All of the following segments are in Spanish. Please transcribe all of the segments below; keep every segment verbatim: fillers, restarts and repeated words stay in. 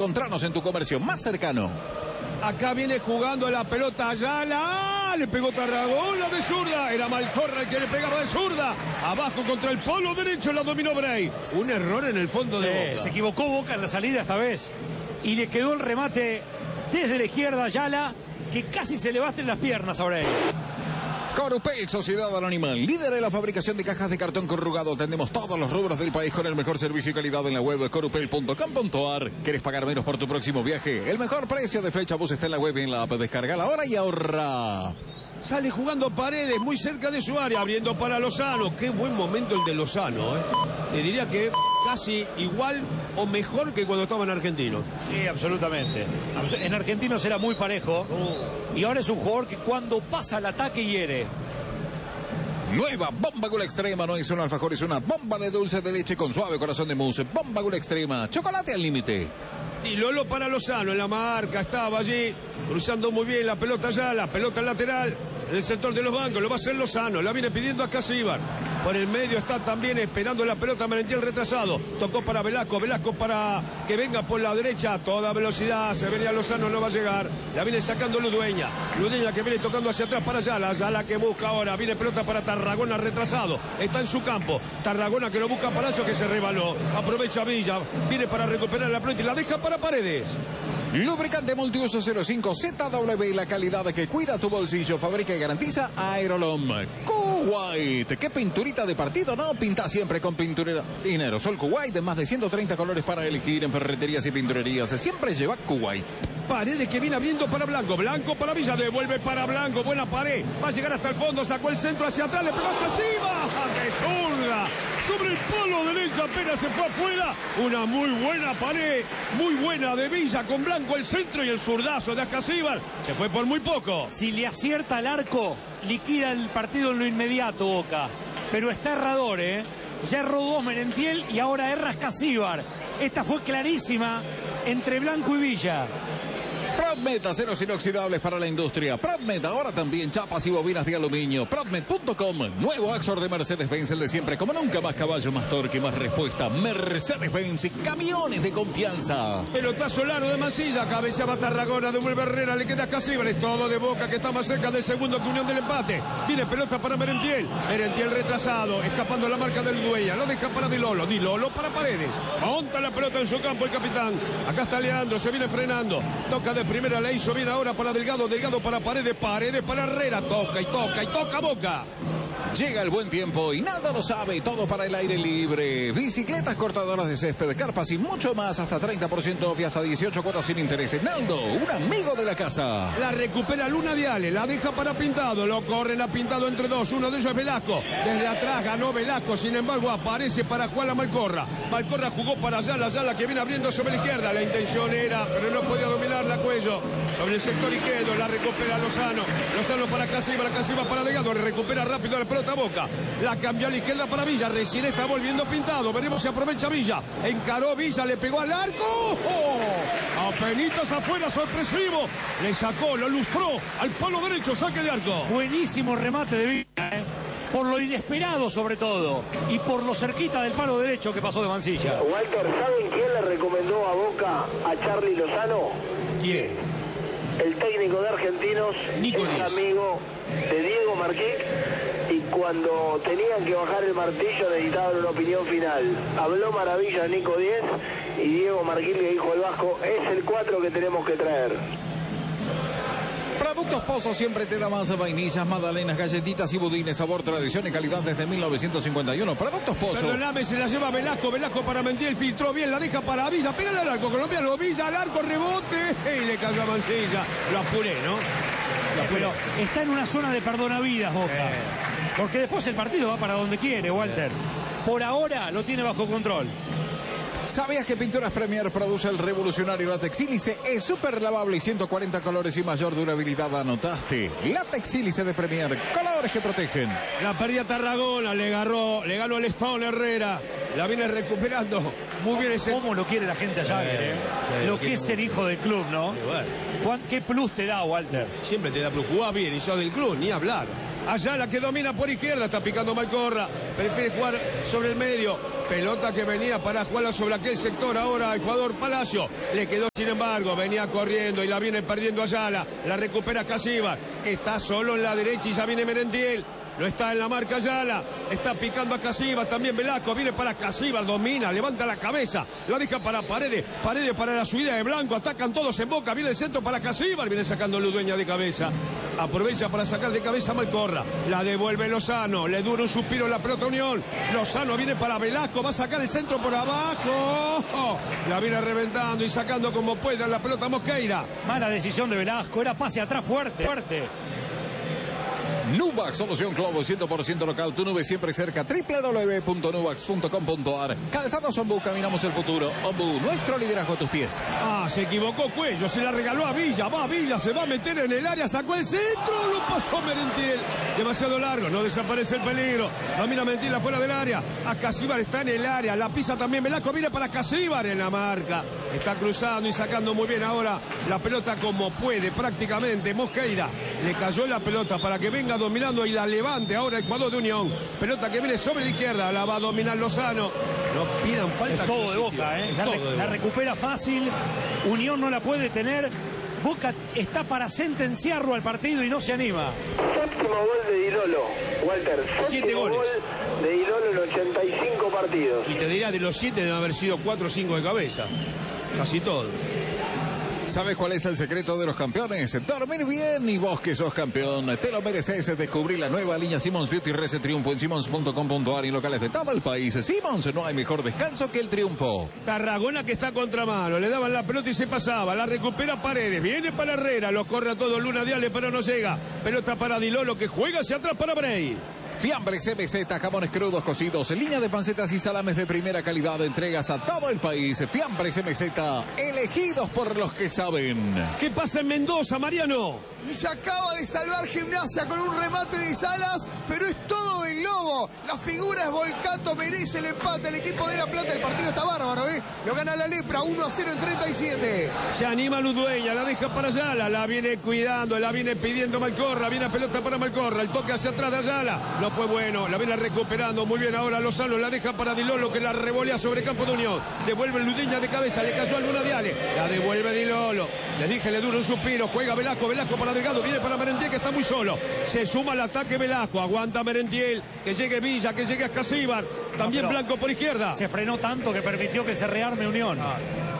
Encontranos en tu comercio más cercano. Acá viene jugando la pelota Ayala. Le pegó Tarragona de zurda. Era Malcorra el que le pegaba de zurda. Abajo contra el polo derecho la dominó Bray. Un error en el fondo sí, de Boca. Se equivocó Boca en la salida esta vez. Y le quedó el remate desde la izquierda Ayala, que casi se le basten las piernas a Bray. Corupel, Sociedad Anónima, líder en la fabricación de cajas de cartón corrugado. Atendemos todos los rubros del país con el mejor servicio y calidad en la web corupel punto com punto ar. ¿Quieres pagar menos por tu próximo viaje? El mejor precio de Flechabús está en la web y en la app. Descarga ahora y ahorra. Sale jugando Paredes muy cerca de su área, abriendo para Lozano. Qué buen momento el de Lozano, ¿eh? Le diría que casi igual o mejor que cuando estaba en Argentinos. Sí, absolutamente. En Argentinos era muy parejo. Oh. Y ahora es un jugador que cuando pasa al ataque hiere. Nueva Bomba Gula Extrema. No es un alfajor, es una bomba de dulce de leche con suave corazón de mousse. Bomba Gula Extrema. Chocolate al límite. Y Lolo para Lozano en la marca, estaba allí, cruzando muy bien la pelota allá, la pelota lateral, en el sector de los bancos, lo va a hacer Lozano, la viene pidiendo a Casíbar. Por el medio está también esperando la pelota Merentiel retrasado, tocó para Velasco, Velasco para que venga por la derecha, a toda velocidad, se venía Lozano, no va a llegar, la viene sacando Ludueña, Ludueña que viene tocando hacia atrás para Ayala, Ayala que busca ahora, viene pelota para Tarragona retrasado, está en su campo, Tarragona que lo busca Palacio que se rebaló, aprovecha Villa, viene para recuperar la pelota y la deja para Paredes. Lubricante multiuso cero cinco Z W, la calidad que cuida tu bolsillo, fabrica y garantiza Aerolom. Kuwait, ¿qué pinturita de partido? No, pinta siempre con pintura dinero. Sol Kuwait de más de ciento treinta colores para elegir en ferreterías y pinturerías. Siempre lleva Kuwait. Paredes que viene abriendo para Blanco, Blanco para Villa, devuelve para Blanco, buena pared, va a llegar hasta el fondo, sacó el centro hacia atrás, le pegó hasta encima, ¡qué zurda! Sobre el polo derecho apenas se fue afuera, una muy buena pared, muy buena de Villa con Blanco el centro y el zurdazo de Ascasíbar, se fue por muy poco. Si le acierta al arco, liquida el partido en lo inmediato Boca, pero está errador, ¿eh? Ya erró dos Merentiel y ahora erra Ascasíbar. Esta fue clarísima entre Blanco y Villa. Prodmet, aceros inoxidables para la industria. Prodmet, ahora también chapas y bobinas de aluminio. Prodmet punto com, nuevo Axor de Mercedes-Benz, el de siempre. Como nunca, más caballo, más torque, más respuesta. Mercedes-Benz y camiones de confianza. Pelotazo largo de Mansilla, cabeceaba Tarragona, devuelve Herrera, le queda Casíbar, es todo de Boca que está más cerca del segundo que Unión del empate. Viene pelota para Merentiel, Merentiel retrasado, escapando la marca del Dueña, lo deja para Di Lolo, Di Lolo para Paredes. Monta la pelota en su campo el capitán. Acá está Leandro, se viene frenando, toca de primera, la hizo bien ahora para Delgado, Delgado para Paredes, Paredes para Herrera, toca y toca y toca Boca. Llega el buen tiempo y nada lo sabe, todo para el aire libre. Bicicletas cortadoras de césped, carpas y mucho más, hasta treinta por ciento off y hasta dieciocho cuotas sin intereses. Naldo, un amigo de la casa. La recupera Luna Diale, la deja para Pintado, lo corren a Pintado entre dos, uno de ellos es Velasco. Desde atrás ganó Velasco, sin embargo aparece para Juan la Malcorra. Malcorra jugó para Ayala, Ayala que viene abriendo sobre la izquierda. La intención era, pero no podía dominarla Cuello. Sobre el sector izquierdo, la recupera Lozano. Lozano para Casíbar, Casíbar para Delgado, le recupera rápido la pelota Boca. La cambió a la izquierda para Villa, recién está volviendo Pintado. Veremos si aprovecha Villa. Encaró Villa, le pegó al arco. ¡Oh! Apenitas afuera, sorpresivo. Le sacó, lo lustró al palo derecho, saque de arco. Buenísimo remate de Villa, ¿eh? Por lo inesperado sobre todo y por lo cerquita del palo derecho que pasó de Mansilla. Walter, ¿saben quién le recomendó a Boca a Charly Lozano? ¿Quién? El técnico de Argentinos, Nicolás. Es amigo de Diego Marquín, y cuando tenían que bajar el martillo necesitaban una opinión final. Habló maravilla Nico diez y Diego Marquín le dijo al Vasco, es el cuatro que tenemos que traer. Productos Pozo siempre te da más vainillas, magdalenas, galletitas y budines, sabor, tradición y calidad desde mil novecientos cincuenta y uno. Productos Pozo. Perdóname, se la lleva Velasco, Velasco para Merentiel, filtró bien, la deja para Villa, pégale al arco, colombiano, Villa al arco, rebote, y le cayó a Mansilla. Lo apuré, ¿no? Lo apuré. Pero está en una zona de perdonavidas Boca, eh. porque después el partido va para donde quiere, Walter. Por ahora lo tiene bajo control. ¿Sabías que Pinturas Premier produce el revolucionario látex sílice? Es súper lavable y ciento cuarenta colores y mayor durabilidad. Anotaste. Látex sílice de Premier. Colores que protegen. La perdía Tarragona, le agarró, le ganó el Stone Herrera. La viene recuperando muy bien ese... ¿Cómo lo quiere la gente allá? Eh, eh? sí, lo lo que es ser hijo del club, ¿no? Sí, bueno. Juan, ¿qué plus te da, Walter? Siempre te da plus. Jugás bien y sos del club, ni hablar. Ayala que domina por izquierda, está picando Malcorra. Prefiere jugar sobre el medio. Pelota que venía para jugarla sobre aquel sector. Ahora el jugador Palacio. Le quedó, sin embargo, venía corriendo y la viene perdiendo Ayala. La recupera Casíbar. Está solo en la derecha y ya viene Merentiel. No está en la marca Ayala, está picando a Casíbar, también Velasco, viene para Casíbar, domina, levanta la cabeza, la deja para Paredes, Paredes para la subida de Blanco, atacan todos en Boca, viene el centro para Casíbar, viene sacando Ludueña de cabeza, aprovecha para sacar de cabeza a Malcorra, la devuelve Lozano, le dura un suspiro en la pelota Unión, Lozano viene para Velasco, va a sacar el centro por abajo, oh, la viene reventando y sacando como pueda la pelota Mosqueira. Mala decisión de Velasco, era pase atrás fuerte, fuerte. Nuvax, solución Clodo, cien por ciento local, tu nube siempre cerca, doble u doble u doble u punto nuvax punto com punto a r. Calzados Ombú, caminamos el futuro. Ombú, nuestro liderazgo a tus pies. Ah, se equivocó Cuello, se la regaló a Villa, va Villa, se va a meter en el área, sacó el centro, lo pasó Merentiel. Demasiado largo, no desaparece el peligro. Domina Merentiel afuera del área. A Casíbar está en el área, la pisa también Velasco, viene para Casíbar en la marca. Está cruzando y sacando muy bien ahora la pelota como puede, prácticamente. Mosqueira le cayó la pelota para que venga dominando y la levante ahora el jugador de Unión. Pelota que viene sobre la izquierda, la va a dominar Lozano. No pidan falta. Es todo de Boca, ¿eh? La, re la recupera fácil, Unión no la puede tener. Boca está para sentenciarlo al partido y no se anima. Séptimo gol de Dilolo, Walter. Siete goles. Gol de Dilolo en ochenta y cinco partidos. Y te diría, de los siete deben haber sido cuatro o cinco de cabeza. Casi todo. ¿Sabes cuál es el secreto de los campeones? Dormir bien, y vos que sos campeón, te lo mereces. Descubrir la nueva línea Simmons Beauty Reset Triunfo en simmons punto com punto a r y locales de todo el país. Simmons, no hay mejor descanso que el triunfo. Tarragona que está contramano, le daban la pelota y se pasaba, la recupera Paredes, viene para Herrera, lo corre a todo Luna Diale, pero no llega. Pelota para Dilolo que juega hacia atrás para Bray. Fiambres M Z, jamones crudos cocidos, línea de pancetas y salames de primera calidad, entregas a todo el país. Fiambres M Z, elegidos por los que saben. ¿Qué pasa en Mendoza, Mariano? Y se acaba de salvar Gimnasia con un remate de Salas, pero es todo del Lobo. La figura es Volcato, merece el empate. El equipo de La Plata, el partido está bárbaro, ¿eh? Lo gana la Lepra, uno a cero en treinta y siete. Se anima Ludueña, la deja para Ayala, la viene cuidando, la viene pidiendo Malcorra, viene a pelota para Malcorra, el toque hacia atrás de Ayala, no fue bueno, la viene recuperando muy bien ahora Lozano, la deja para Dilolo que la revolea sobre campo de Unión, devuelve Ludueña de cabeza, le cayó a Luna Diale, la devuelve Dilolo, le dije, le dura un suspiro, juega Velasco, Velasco para Delgado, viene para Merentiel que está muy solo, se suma al ataque Velasco, aguanta Merentiel, que llegue Villa, que llegue a Casíbar, también no, Blanco por izquierda. Se frenó tanto que permitió que se rearme Unión. Ah.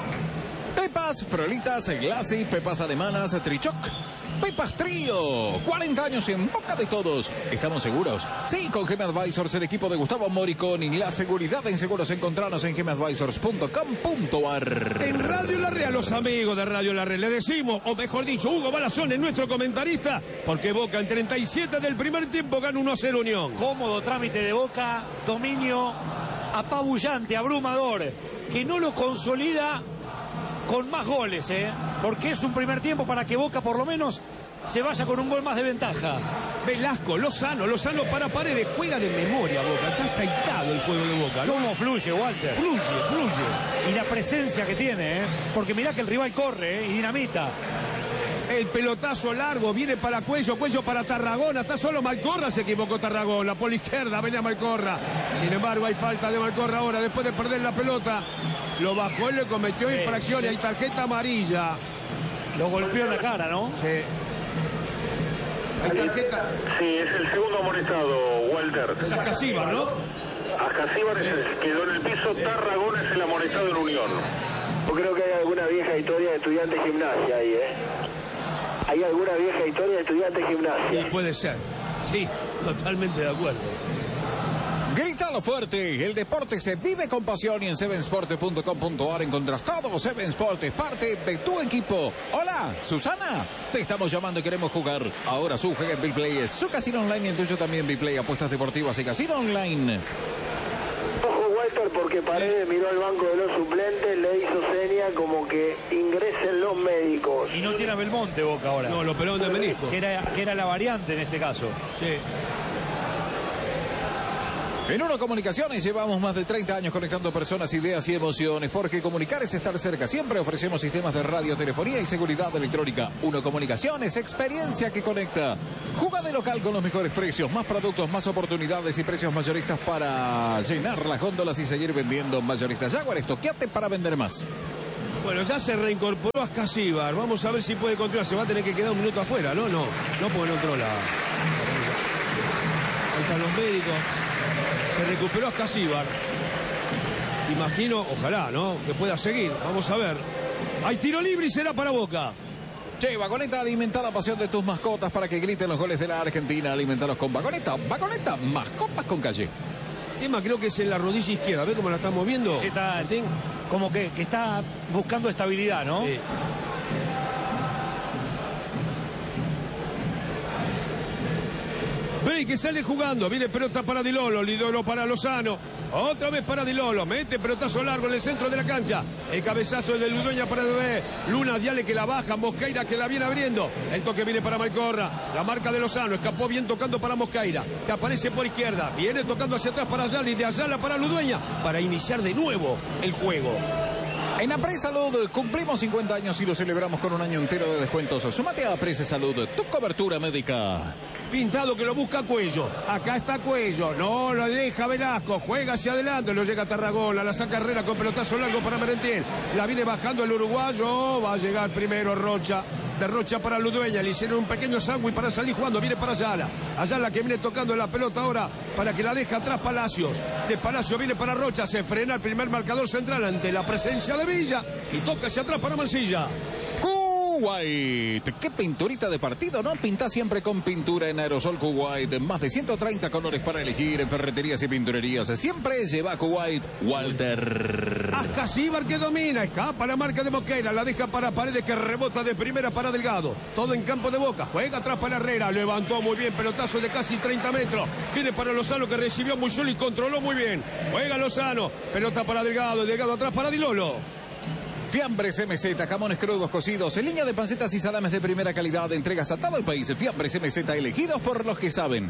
Pepas, Frolitas, Glassy, Pepas Alemanas, Trichoc, Pepas Trío, cuarenta años en boca de todos. ¿Estamos seguros? Sí, con G M Advisors, el equipo de Gustavo Moricón y la seguridad en seguros. Encontrarnos en g m advisors punto com punto a r. En Radio La Red, a los amigos de Radio La Red, le decimos, o mejor dicho, Hugo Balazón es nuestro comentarista, porque Boca en treinta y siete del primer tiempo gana uno a cero Unión. Cómodo trámite de Boca, dominio apabullante, abrumador, que no lo consolida con más goles, ¿eh? Porque es un primer tiempo para que Boca por lo menos se vaya con un gol más de ventaja. Velasco, Lozano, Lozano para Paredes, juega de memoria Boca, está aceitado el juego de Boca, ¿no? ¿Cómo fluye, Walter? Fluye, fluye. Y la presencia que tiene, ¿eh? Porque mirá que el rival corre, ¿eh? Y dinamita. El pelotazo largo, viene para Cuello, Cuello para Tarragona, está solo Malcorra, se equivocó Tarragona, por la izquierda venía Malcorra, sin embargo hay falta de Malcorra ahora, después de perder la pelota, lo bajó y le cometió sí, infracción, sí. Hay tarjeta amarilla. Lo golpeó en la cara, ¿no? Sí. Hay tarjeta. Sí, es el segundo amonestado, Walter. Es a Casíbar, ¿no? A Casíbar sí. Quedó en el piso, sí. Tarragona es el amonestado en Unión. Yo creo que hay alguna vieja historia de Estudiantes Gimnasia ahí, ¿eh? ¿Hay alguna vieja historia de Estudiantes Gimnasia? Sí, puede ser. Sí, totalmente de acuerdo. Grítalo fuerte, el deporte se vive con pasión y en seven sport punto com punto a r encontrás todo. Seven Sport es parte de tu equipo. Hola, Susana, te estamos llamando y queremos jugar. Ahora su juega en Biplay, es su casino online y el tuyo también Biplay, apuestas deportivas y casino online. Ojo, Walter, porque Paredes miró al banco de los suplentes, le hizo seña como que ingresen los médicos. Y no tiene a Belmonte Boca ahora. No, lo operó de menisco. Que era, que era la variante en este caso. Sí. En Uno Comunicaciones llevamos más de treinta años conectando personas, ideas y emociones, porque comunicar es estar cerca. Siempre ofrecemos sistemas de radio, telefonía y seguridad electrónica. Uno Comunicaciones, experiencia que conecta. Juga de local con los mejores precios, más productos, más oportunidades y precios mayoristas para llenar las góndolas y seguir vendiendo mayoristas. Jaguar, estoqueate para vender más. Bueno, ya se reincorporó Ascasíbar. Vamos a ver si puede continuar. Se va a tener que quedar un minuto afuera, ¿no? No, no porque no entró la... Ahí están los médicos. Se recuperó Ascasíbar. Imagino, ojalá, ¿no? Que pueda seguir. Vamos a ver. Hay tiro libre y será para Boca. Che, Vagoneta, alimenta la pasión de tus mascotas para que griten los goles de la Argentina. Alimentalos con Vagoneta. Vagoneta, mascotas con calle. El tema creo que es en la rodilla izquierda. ¿Ve cómo la está moviendo? Sí, está, ¿sí? Como que, que está buscando estabilidad, ¿no? Sí. Bray que sale jugando, viene pelota para Di Lolo, Di Lolo para Lozano, otra vez para Di Lolo, mete pelotazo largo en el centro de la cancha, el cabezazo de Ludueña para Bebé, Luna Diale que la baja, Mosqueira que la viene abriendo, el toque viene para Malcorra, la marca de Lozano, escapó bien tocando para Mosqueira, que aparece por izquierda, viene tocando hacia atrás para Ayala y de Ayala para Ludueña, para iniciar de nuevo el juego. En Apres Salud cumplimos cincuenta años y lo celebramos con un año entero de descuentos. Súmate a Apres Salud, tu cobertura médica. Pintado que lo busca Cuello. Acá está Cuello. No lo deja Velasco. Juega hacia adelante. Lo llega Tarragona. La saca Herrera con pelotazo largo para Merentiel. La viene bajando el uruguayo. Va a llegar primero Rocha. De Rocha para Ludueña. Le hicieron un pequeño sándwich para salir jugando. Viene para Ayala. Ayala que viene tocando la pelota ahora para que la deje atrás Palacios. De Palacios viene para Rocha. Se frena el primer marcador central ante la presencia de Villa. Y toca hacia atrás para Mansilla. Kuwait, qué pinturita de partido, ¿no? Pinta siempre con pintura en aerosol Kuwait. Más de ciento treinta colores para elegir en ferreterías y pinturerías. Siempre lleva Kuwait, Walter. Ascasíbar que domina, escapa la marca de Mosqueira, la deja para Paredes que rebota de primera para Delgado. Todo en campo de Boca, juega atrás para Herrera, levantó muy bien, pelotazo de casi treinta metros. Viene para Lozano que recibió muy solo y controló muy bien. Juega Lozano, pelota para Delgado, Delgado atrás para Di Lolo. Fiambres M Z, jamones crudos cocidos, en línea de pancetas y salames de primera calidad, entregas a todo el país. Fiambres M Z, elegidos por los que saben.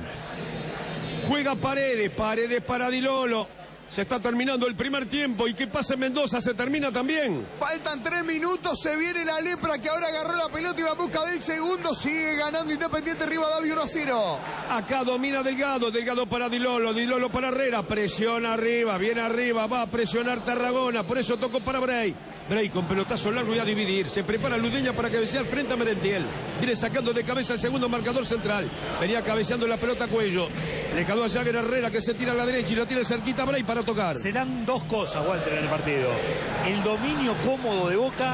Juega Paredes, Paredes para Di Lolo. Se está terminando el primer tiempo. ¿Y qué pasa en Mendoza? ¿Se termina también? Faltan tres minutos. Se viene la Lepra que ahora agarró la pelota y va en busca del segundo. Sigue ganando Independiente Rivadavia uno a cero. Acá domina Delgado. Delgado para Di Lolo. Di Lolo para Herrera. Presiona arriba. Viene arriba. Va a presionar Tarragona. Por eso tocó para Bray. Bray con pelotazo largo y a dividir. Se prepara Ludeña para cabecear frente a Merentiel. Viene sacando de cabeza el segundo marcador central. Venía cabeceando la pelota a Cuello. Le quedó a Jagger Herrera que se tira a la derecha y lo tiene cerquita Bray para tocar. Se dan dos cosas, Walter, en el partido. El dominio cómodo de Boca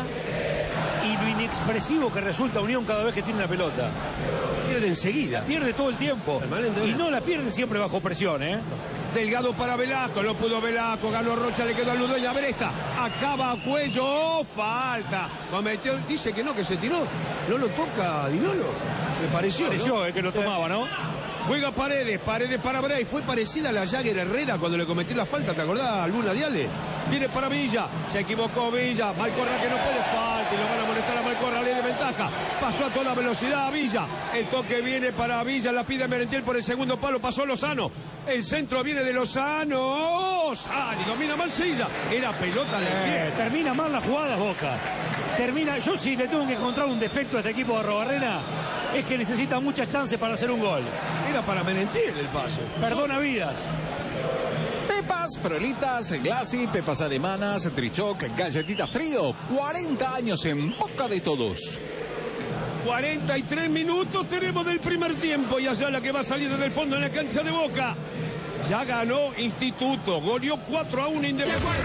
y lo inexpresivo que resulta Unión cada vez que tiene la pelota. Pierde enseguida. Pierde todo el tiempo. Y no la pierde siempre bajo presión, ¿eh? Delgado para Velasco, lo pudo Velasco, ganó Rocha, le quedó a Ludueña, Bresta, acaba a Cuello, oh, falta, cometió, dice que no, que se tiró, no lo toca Di Lolo, me pareció, pareció, ¿no? eh, que lo tomaba, ¿no? Juega Paredes, Paredes para Bray, fue parecida a la Jagger Herrera cuando le cometió la falta, ¿te acordás? Luna Diale, viene para Villa, se equivocó Villa, Malcorra que no puede, falta y lo van a molestar a Malcorra, le de ventaja, pasó a toda velocidad a Villa, el toque viene para Villa, la pide Merentiel por el segundo palo, pasó Lozano, el centro viene de Lozano, sale, domina Mansilla, era pelota de pie. Eh, termina mal la jugada Boca, termina, yo sí le tengo que encontrar un defecto a este equipo de Arrobarrena, es que necesita muchas chances para hacer un gol. Era para Merentiel el pase. Perdona vidas. Pepas, Frolitas, Glassy, Pepas Alemanas, Trichoc, Galletitas Frío. cuarenta años en boca de todos. cuarenta y tres minutos tenemos del primer tiempo y Ayala que va a salir desde el fondo en la cancha de Boca. Ya ganó Instituto, goleó cuatro a uno Independiente.